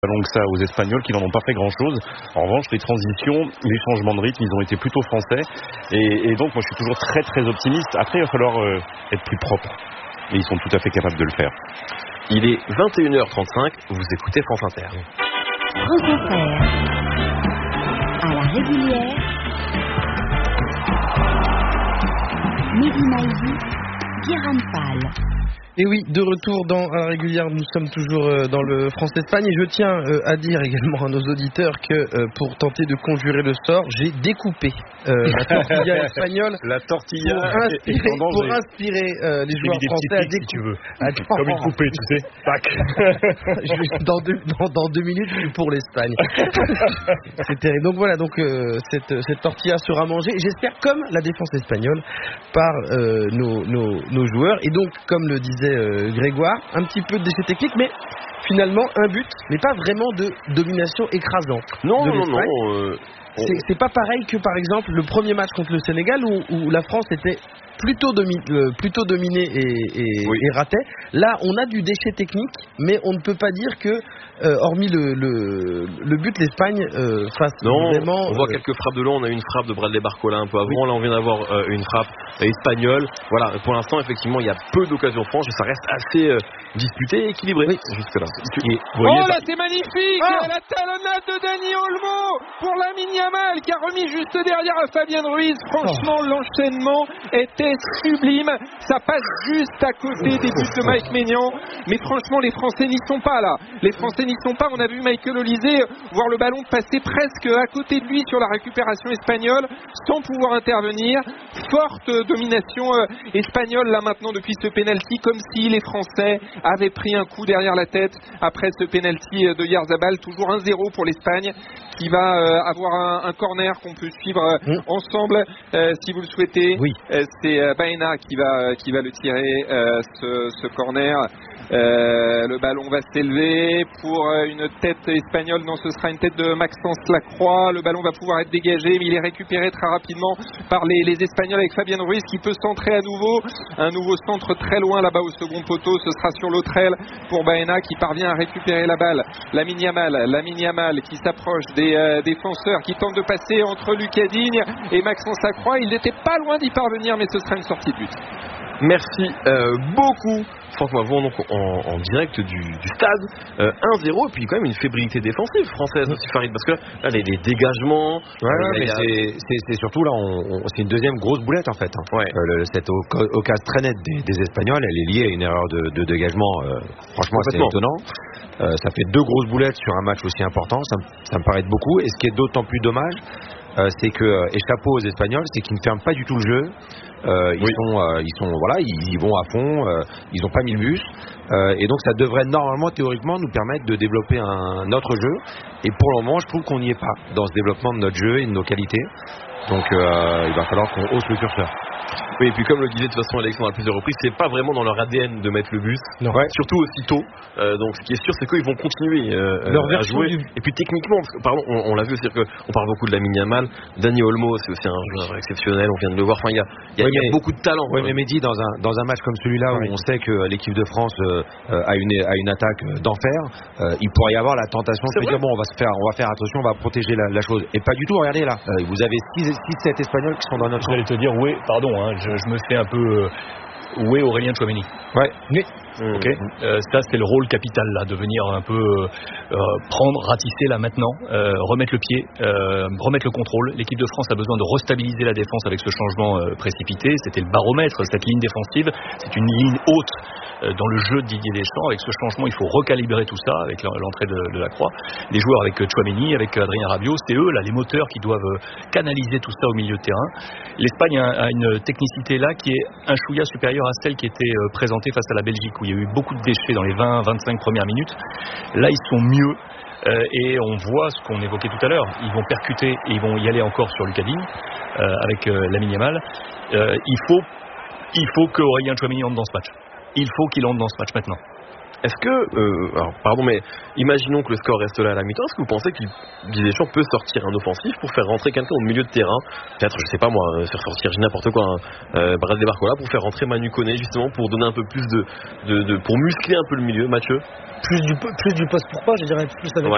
que ça aux Espagnols qui n'en ont pas fait grand-chose. En revanche, les transitions, les changements de rythme, ils ont été plutôt français. Et donc, moi, je suis toujours très, très optimiste. Après, il va falloir être plus propre. Et ils sont tout à fait capables de le faire. Il est 21h35, vous écoutez France Inter. France Inter, à la régulière, Mehdi Maizi, Guérin Pal. Et oui, de retour dans la régulière, nous sommes toujours dans le France-Espagne et je tiens à dire également à nos auditeurs que pour tenter de conjurer le sort, j'ai découpé la tortilla espagnole. La tortilla pour inspirer les joueurs français à découper. Si tu veux. Comme une coupée, tu sais. Tac. Dans 2 minutes, je suis pour l'Espagne. C'est terrible. Donc voilà, cette tortilla sera mangée, j'espère, comme la défense espagnole, par nos joueurs. Et donc, comme le disait Grégoire, un petit peu de déchet technique, mais finalement un but, mais pas vraiment de domination écrasante. Non. C'est pas pareil que par exemple le premier match contre le Sénégal où la France était plutôt dominée et ratait. Là, on a du déchet technique, mais on ne peut pas dire que, hormis le but, l'Espagne fasse vraiment... On voit quelques frappes de long. On a eu une frappe de Bradley Barcola un peu avant. Oui. Là, on vient d'avoir une frappe espagnole. Voilà, pour l'instant, effectivement, il y a peu d'occasions franches et ça reste assez disputé et équilibré jusque-là. Là, c'est magnifique. La talonnade de Dani Olmo pour Lamine Yamal qui a remis juste derrière à Fabien Ruiz. Franchement, l'enchaînement était sublime. Ça passe juste à côté des buts de Mike Maignan. Mais franchement, les Français n'y sont pas là. Les Français n'y sont pas. On a vu Michael Olise voir le ballon passer presque à côté de lui sur la récupération espagnole sans pouvoir intervenir. Forte domination espagnole là maintenant depuis ce penalty, comme si les Français avaient pris un coup derrière la tête après ce penalty de Yarzabal. Toujours 1-0 pour l'Espagne qui va avoir un corner qu'on peut suivre ensemble si vous le souhaitez. Oui. C'est Baena qui va le tirer, ce corner. Le ballon va s'élever pour une tête espagnole. Non, ce sera une tête de Maxence Lacroix. Le ballon va pouvoir être dégagé, mais il est récupéré très rapidement par les Espagnols avec Fabien Ruiz qui peut centrer à nouveau. Un nouveau centre très loin là-bas au second poteau. Ce sera sur l'autre aile pour Baena qui parvient à récupérer la balle. Lamine Yamal qui s'approche des défenseurs, qui tente de passer entre Lucas Digne et Maxence Lacroix. Il n'était pas loin d'y parvenir, mais ce sera une sortie de but. Merci beaucoup Franck Mavon, donc en direct du stade. 1-0 et puis quand même une fébrilité défensive française aussi, Farid, parce que là les dégagements mais c'est surtout là c'est une deuxième grosse boulette en fait. Cette occasion très nette des Espagnols, elle est liée à une erreur de dégagement franchement c'est étonnant. Ça fait 2 grosses boulettes sur un match aussi important, ça me paraît beaucoup. Et ce qui est d'autant plus dommage, c'est que, et chapeau aux Espagnols, c'est qu'ils ne ferment pas du tout le jeu. Ils vont à fond, ils n'ont pas mis le bus, et donc ça devrait normalement, théoriquement, nous permettre de développer un autre jeu. Et pour le moment, je trouve qu'on n'y est pas dans ce développement de notre jeu et de nos qualités. Donc il va falloir qu'on hausse le curseur. Oui, et puis comme le disait de toute façon Alexandre à plusieurs reprises, c'est pas vraiment dans leur ADN de mettre le but, surtout aussitôt. Donc ce qui est sûr, c'est qu'ils vont continuer à jouer. Et puis techniquement, on l'a vu, c'est-à-dire qu'on parle beaucoup de Lamine Yamal, Dani Olmo, c'est aussi un joueur exceptionnel, on vient de le voir. Enfin, il y a beaucoup de talent. Oui, mais Mehdi, dans un match comme celui-là où on sait que l'équipe de France a une attaque d'enfer, il pourrait y avoir la tentation de se dire bon, on va faire attention, on va protéger la chose. Et pas du tout. Regardez là, vous avez 6-7 Espagnols qui sont dans notre champ. J'allais te dire je me fais un peu Aurélien Tchouaméni. Ok. Ça c'est le rôle capital là, de venir un peu ratisser là maintenant, remettre le pied, remettre le contrôle. L'équipe de France a besoin de restabiliser la défense avec ce changement précipité. C'était le baromètre, cette ligne défensive. C'est une ligne haute dans le jeu de Didier Deschamps. Avec ce changement, il faut recalibrer tout ça avec l'entrée de Lacroix. Les joueurs avec Tchouaméni, avec Adrien Rabiot, c'est eux là les moteurs qui doivent canaliser tout ça au milieu de terrain. L'Espagne a une technicité là qui est un chouïa supérieure à celle qui était présentée face à la Belgique, où il y a eu beaucoup de déchets dans les 20-25 premières minutes. Là, ils sont mieux. Et on voit ce qu'on évoquait tout à l'heure. Ils vont percuter et ils vont y aller encore sur Lucas Digne avec Lamine Yamal. Il faut que Aurélien Tchouaméni entre dans ce match. Il faut qu'il entre dans ce match maintenant. Est-ce que, mais imaginons que le score reste là à la mi-temps, est-ce que vous pensez que Didier Deschamps peut sortir un offensif pour faire rentrer quelqu'un au milieu de terrain, peut-être, je sais pas moi, faire sortir n'importe quoi, Bradley Barcola, pour faire rentrer Manu Koné, justement, pour donner un peu plus pour muscler un peu le milieu, Mathieu? Plus du poste pourquoi, je dirais plus avec